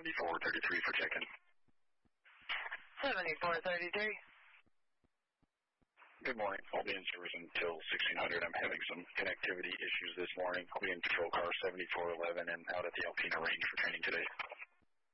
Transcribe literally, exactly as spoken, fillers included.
seventy-four thirty-three for check-in. seventy-four thirty-three. Good morning. I'll be in service until sixteen hundred. I'm having some connectivity issues this morning. I'll be in patrol car seventy-four eleven and out at the Alpena range for training today.